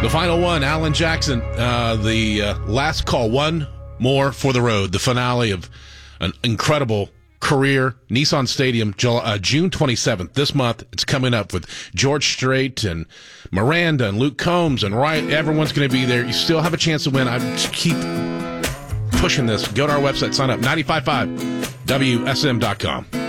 The final one, Alan Jackson, the last call, one more for the road, the finale of an incredible career, Nissan Stadium, June 27th, this month. It's coming up with George Strait and Miranda and Luke Combs and Wright. Everyone's going to be there. You still have a chance to win. I just keep pushing this. Go to our website, sign up, 955WSM.com.